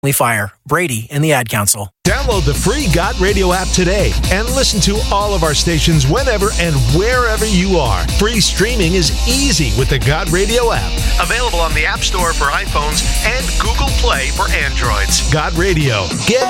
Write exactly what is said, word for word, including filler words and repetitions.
Fire, Brady, and the Ad Council. Download the free God Radio app today and listen to all of our stations whenever and wherever you are. Free streaming is easy with the God Radio app. Available on the App Store for iPhones and Google Play for Androids. God Radio. Get